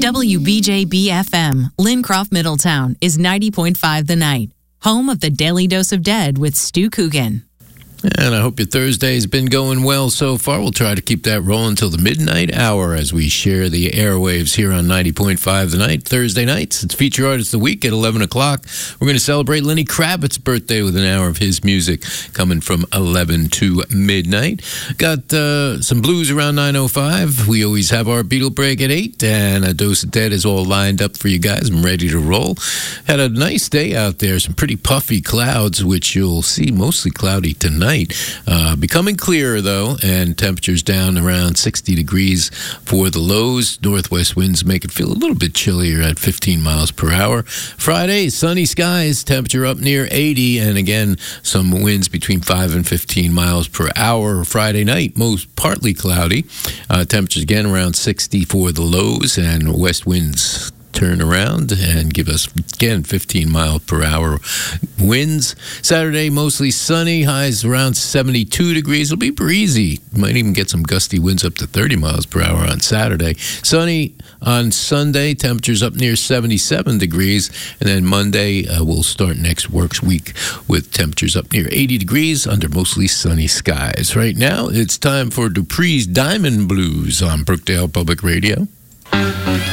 WBJB-FM, Lincroft, Middletown, is 90.5 The Night, home of the Daily Dose of Dead with Stu Coogan. And I hope your Thursday has been going well so far. We'll try to keep that rolling until the midnight hour as we share the airwaves here on 90.5 The Night. Thursday nights, it's Feature Artist of the Week at 11 o'clock. We're going to celebrate Lenny Kravitz's birthday with an hour of his music coming from 11 to midnight. Got some blues around 9:05. We always have our Beatle break at 8, and a Dose of Dead is all lined up for you guys. I'm ready to roll. Had a nice day out there. Some pretty puffy clouds, which you'll see mostly cloudy tonight. Becoming clearer, though, and temperatures down around 60 degrees for the lows. Northwest winds make it feel a little bit chillier at 15 miles per hour. Friday, sunny skies, temperature up near 80, and again, some winds between 5 and 15 miles per hour. Friday night, most partly cloudy. Temperatures again around 60 for the lows, and west winds turn around and give us, again, 15 mile per hour winds. Saturday, mostly sunny, highs around 72 degrees. It'll be breezy. Might even get some gusty winds up to 30 miles per hour on Saturday. Sunny on Sunday, temperatures up near 77 degrees. And then Monday, we'll start next works week with temperatures up near 80 degrees under mostly sunny skies. Right now, it's time for Dupree's Diamond Blues on Brookdale Public Radio.